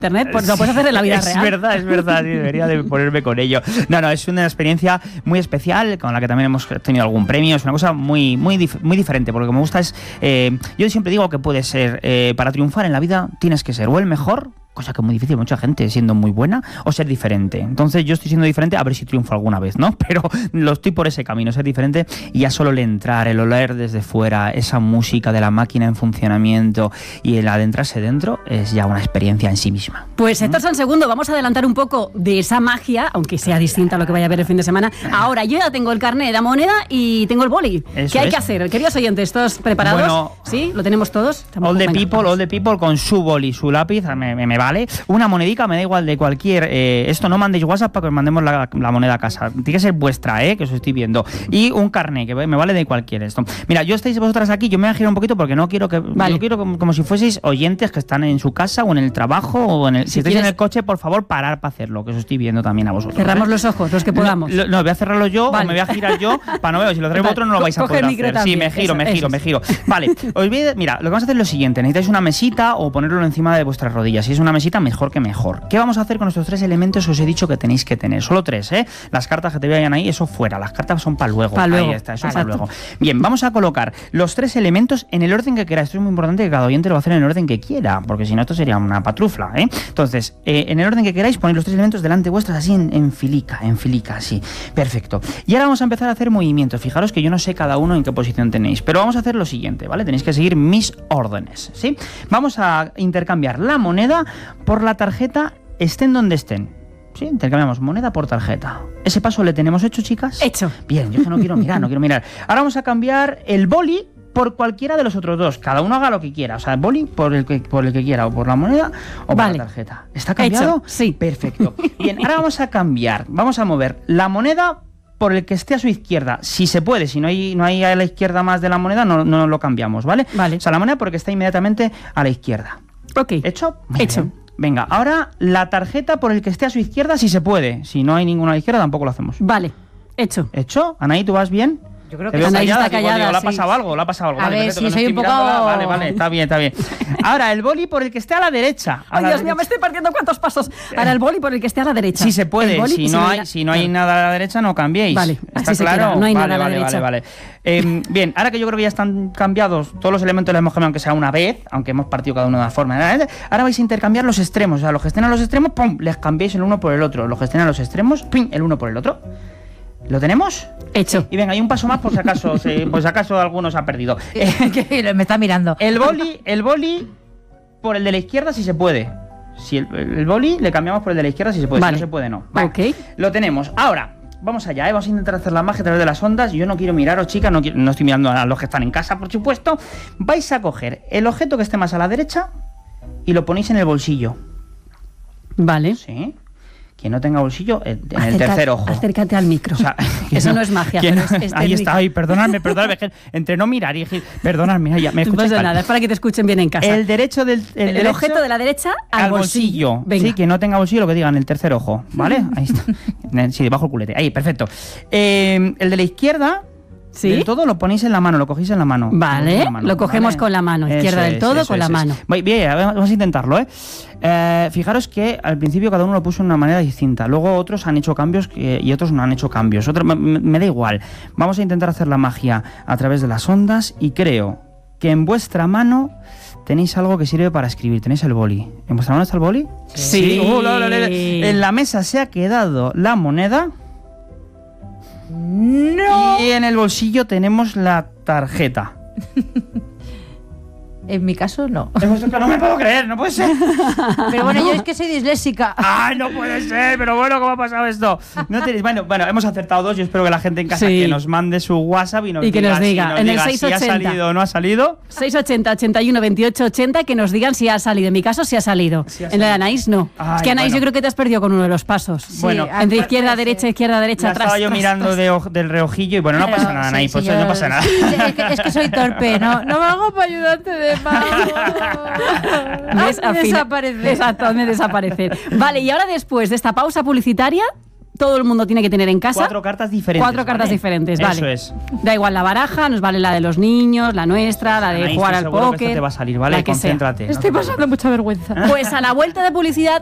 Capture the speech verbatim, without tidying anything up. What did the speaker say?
Internet, pues lo puedes hacer en la vida es real. Es verdad, es verdad, debería de ponerme con ello. No, no, es una experiencia muy especial, con la que también hemos tenido algún premio, es una cosa muy, muy, dif- muy diferente, porque lo que me gusta es, eh, yo siempre digo que puede ser, eh, para triunfar en la vida tienes que ser o el mejor, cosa que es muy difícil, mucha gente siendo muy buena, o ser diferente. Entonces yo estoy siendo diferente, a ver si triunfo alguna vez, ¿no? Pero lo estoy por ese camino, ser diferente, y ya solo el entrar, el oler desde fuera, esa música de la máquina en funcionamiento y el adentrarse dentro, es ya una experiencia en sí misma. Pues Héctor San Segundo, vamos a adelantar un poco de esa magia, aunque sea distinta a lo que vaya a ver el fin de semana. Ahora, yo ya tengo el carnet de la moneda y tengo el boli. Eso ¿Qué hay es. que hacer? Queridos oyentes, ¿todos preparados? Bueno, ¿sí? ¿Lo tenemos todos? Estamos All the venga, people, vamos. all the people con su boli, su lápiz, me, me, me vale. Una monedica, me da igual de cualquier... Eh, esto no mandéis WhatsApp para que os mandemos la, la moneda a casa. Tiene que ser vuestra, eh, que os estoy viendo. Y un carnet, que me vale de cualquier esto. Mira, yo estáis vosotras aquí, yo me voy a girar un poquito porque no quiero que... Vale. Yo quiero como, como si fueseis oyentes que están en su casa o en el trabajo o en el... Si, Si estáis quieres- en el coche, por favor, parar para hacerlo, que os estoy viendo también a vosotros. Cerramos ¿eh? los ojos, los que podamos. No, no, voy a cerrarlo yo, Vale. o me voy a girar yo para no ver. Si lo traigo Vale. otro no lo vais a Co- coge poder el micro hacer. Sí, también. me giro, Eso, me giro, eso me es. giro. Vale, os voy a- mira, lo que vamos a hacer es lo siguiente. Necesitáis una mesita o ponerlo encima de vuestras rodillas. Si es una mesita, mejor que mejor. ¿Qué vamos a hacer con estos tres elementos que os he dicho que tenéis que tener? Solo tres, ¿eh? Las cartas que te vayan ahí, eso fuera. Las cartas son para luego. Pa' luego. Ahí está, eso para Exacto. luego. Bien, vamos a colocar los tres elementos en el orden que queráis. Esto es muy importante, que cada oyente lo va a hacer en el orden que quiera, porque si no esto sería una patrufla, ¿eh? Entonces, eh, en el orden que queráis, ponéis los tres elementos delante vuestras así en, en filica, en filica, así. Perfecto. Y ahora vamos a empezar a hacer movimientos. Fijaros que yo no sé cada uno en qué posición tenéis, pero vamos a hacer lo siguiente, ¿vale? Tenéis que seguir mis órdenes, ¿sí? Vamos a intercambiar la moneda por la tarjeta, estén donde estén. Sí, intercambiamos moneda por tarjeta. ¿Ese paso le tenemos hecho, chicas? Hecho. Bien, yo es que no quiero mirar, no quiero mirar. Ahora vamos a cambiar el boli por cualquiera de los otros dos. Cada uno haga lo que quiera. O sea, el boli por el que, por el que quiera, o por la moneda o Vale. por la tarjeta. ¿Está cambiado? Hecho, sí. Perfecto. Bien, ahora vamos a cambiar. Vamos a mover la moneda por el que esté a su izquierda. Si se puede, si no hay, no hay a la izquierda más de la moneda, no, no lo cambiamos, ¿vale? Vale. O sea, la moneda porque está inmediatamente a la izquierda. Ok. ¿Hecho? Muy Hecho. bien. Venga, ahora la tarjeta por el que esté a su izquierda, si se puede. Si no hay ninguna a la izquierda, tampoco lo hacemos. Vale. Hecho. ¿Hecho? Anaí, ¿tú vas bien? Yo creo Te que veo Anaí callada, está digo, callada, digo, ¿le ha sí. pasado algo? ¿Le ha pasado algo? A Vale, ver, perfecto, sí, que no soy estoy un poco- mirándola. Vale, vale, está bien, está bien. Ahora, el boli por el que esté a la derecha. a Ay, la Dios mío, derecha. me estoy partiendo cuántos pasos. Ahora el boli por el que esté a la derecha. Si se El puede, boli, si y no me hay, da- si no hay Claro. nada a la derecha, no cambiéis. Vale, ¿Está así se claro? queda, no hay vale, nada a la vale, derecha. Vale, vale. Eh, bien, ahora que yo creo que ya están cambiados, todos los elementos los hemos cambiado, aunque sea una vez, aunque hemos partido cada uno de una forma. Ahora vais a intercambiar los extremos. O sea, los que estén a los extremos, ¡pum!, les cambiáis el uno por el otro. Los que estén a los extremos, ¡pum!, el uno por el otro. ¿Lo tenemos? Hecho. Y venga, hay un paso más por si acaso, se- por si acaso alguno se ha perdido. Eh, Que me está mirando. el boli, el boli por el de la izquierda si se puede. Si el, el boli le cambiamos por el de la izquierda si se puede. Vale. Si no se puede, no. Vale. Ok. Lo tenemos. Ahora, vamos allá, ¿eh? Vamos a intentar hacer la magia a través de las ondas. Yo no quiero miraros, chicas, no, quiero- no estoy mirando a los que están en casa, por supuesto. Vais a coger el objeto que esté más a la derecha y lo ponéis en el bolsillo. Vale. ¿Sí? Quien no tenga bolsillo, en en el Acerca- tercer ojo. Acércate al micro. O sea, Eso no es magia, ¿quién pero no- es- es ahí técnica. está, ay, perdonadme, perdonadme, que entre no mirar y perdonadme, ay, ya, me No escucháis pasa mal. nada, es para que te escuchen bien en casa. El derecho del el, El derecho objeto de la derecha al, al bolsillo. Venga. Sí, que no tenga bolsillo, lo que digan, el tercer ojo, ¿vale? Ahí está. Sí, debajo el culete. Ahí, perfecto. Eh, el de la izquierda, ¿Sí? del todo lo ponéis en la mano, lo cogéis en la mano. Vale, Lo cogéis en la mano, lo cogemos con la mano, izquierda del todo, con la mano. Voy- Bien, a ver, vamos a intentarlo, ¿eh? Eh, Fijaros que al principio cada uno lo puso de una manera distinta. Luego otros han hecho cambios que- y otros no han hecho cambios. Otro, me, me da igual. Vamos a intentar hacer la magia a través de las ondas y creo que en vuestra mano tenéis algo que sirve para escribir. Tenéis el boli. ¿En vuestra mano está el boli? Sí. Uh, la, la, la, la. En la mesa se ha quedado la moneda. ¡No! Y en el bolsillo tenemos la tarjeta. En mi caso, no. En vuestro caso, no me puedo creer, no puede ser. Pero bueno, yo es que soy disléxica. ¡Ay, no puede ser! Pero bueno, ¿cómo ha pasado esto? No tenéis, bueno, bueno, hemos acertado dos. Yo espero que la gente en casa Sí. que nos mande su WhatsApp y nos Y que diga, nos diga, si, nos en el diga seis si ha ochenta. salido o no ha salido. seis ochenta, ochenta y uno, veintiocho, ochenta, que nos digan si ha salido. En mi caso, si ha salido. Sí ha en la de salido. Anaís, no. Ay, es que Anaís, bueno. yo creo que te has perdido con uno de los pasos. Sí, Bueno, a- Entre puede izquierda, ser. derecha, izquierda, derecha, La atrás. estaba yo tras, mirando tras. de oj- del reojillo y bueno, no Pero, pasa nada, sí, Anaí, sí, pues yo- no pasa nada. sí, es, que, es que soy torpe, ¿no? No me hago para ayudante de mago. ¿Ves? Hazme Al final- desaparecer. Exacto, hazme desaparecer. Vale, y ahora después de esta pausa publicitaria, todo el mundo tiene que tener en casa. Cuatro cartas diferentes. Cuatro cartas ¿vale? diferentes, vale. Eso es. Da igual la baraja, nos vale la de los niños, la nuestra, la de Anaís, jugar estoy al seguro que póker. esto te va a salir, ¿vale? la que sea. Concéntrate. Estoy no te pasando mucha vergüenza. Pues a la vuelta de publicidad